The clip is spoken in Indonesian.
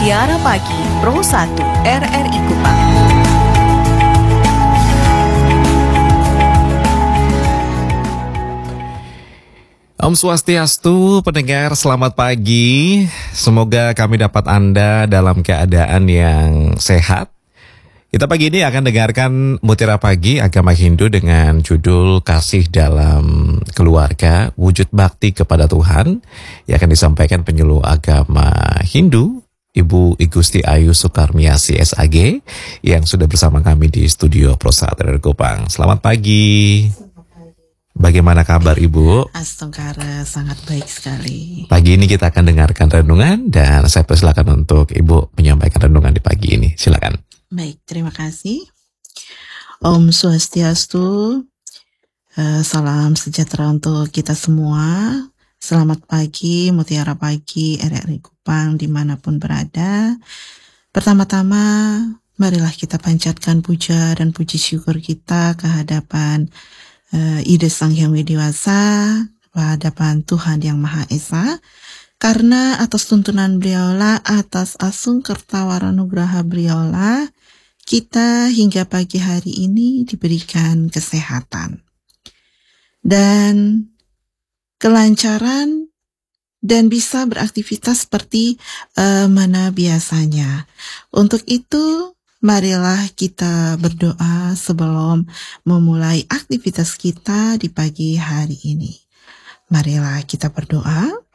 Mutiara Pagi Pro 1 RRI Kupang. Om Swastiastu, pendengar selamat pagi. Semoga kami dapat Anda dalam keadaan yang sehat. Kita pagi ini akan dengarkan Mutiara Pagi Agama Hindu dengan judul Kasih dalam Keluarga, Wujud Bakti kepada Tuhan, yang akan disampaikan penyuluh agama Hindu, Ibu Igusti Ayu Sukarmiasi SAG, yang sudah bersama kami di studio Pro 1 RRI Kupang. Selamat pagi. Bagaimana kabar Ibu? Astagfirullah, sangat baik sekali. Pagi ini kita akan dengarkan renungan dan saya persilakan untuk Ibu menyampaikan renungan di pagi ini. Silakan. Baik, terima kasih. Om Swastiastu, salam sejahtera untuk kita semua. Selamat pagi, Mutiara Pagi RRI Kupang dimanapun berada. Pertama-tama, marilah kita panjatkan puja dan puji syukur kita kehadapan Ide Sang Hyang Widiwasa, kehadapan Tuhan Yang Maha Esa, karena atas tuntunan beliaulah, atas asung kertawara nugraha beliaulah, kita hingga pagi hari ini diberikan kesehatan dan kelancaran dan bisa beraktivitas seperti mana biasanya. Untuk itu, marilah kita berdoa sebelum memulai aktivitas kita di pagi hari ini. Marilah kita berdoa.